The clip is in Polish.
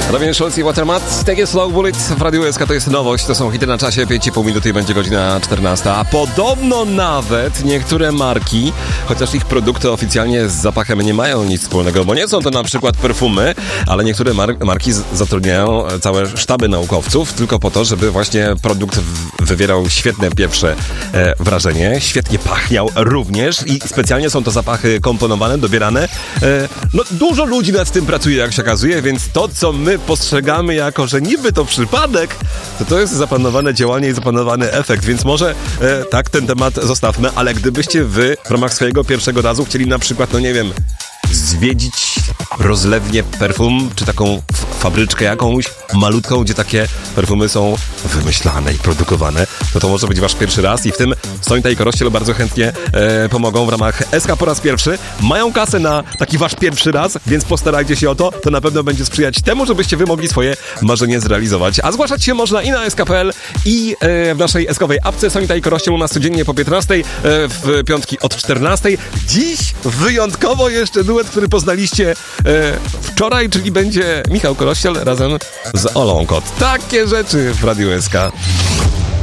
Robin Schulz i Watermat, Take It Slow Bullet w Radiu SK to jest nowość, to są hity na czasie, 5,5 minuty i będzie godzina 14. A podobno nawet niektóre marki, chociaż ich produkty oficjalnie z zapachem nie mają nic wspólnego, bo nie są to na przykład perfumy, ale niektóre marki zatrudniają całe sztaby naukowców tylko po to, żeby właśnie produkt wywierał świetne pierwsze wrażenie, świetnie pachniał również i specjalnie są to zapachy komponowane, dobierane. No dużo ludzi nad tym pracuje, jak się okazuje, więc to, co my postrzegamy jako, że niby to przypadek, to jest zaplanowane działanie i zaplanowany efekt, więc może tak ten temat zostawmy, ale gdybyście wy w ramach swojego pierwszego razu chcieli na przykład, no nie wiem, zwiedzić rozlewnię perfum, czy taką fabryczkę jakąś malutką, gdzie takie perfumy są wymyślane i produkowane, to może być wasz pierwszy raz i w tym Sońta i Korościel bardzo chętnie pomogą w ramach SK po raz pierwszy. Mają kasę na taki wasz pierwszy raz, więc postarajcie się o to. To na pewno będzie sprzyjać temu, żebyście wy mogli swoje marzenie zrealizować. A zgłaszać się można i na SK.pl i w naszej SK-owej apce. Sońta i Korościel u nas codziennie po 15, w piątki od 14. Dziś wyjątkowo jeszcze duet, który poznaliście wczoraj, czyli będzie Michał Korościel razem z Olą Kot. Takie rzeczy w Radiu SK.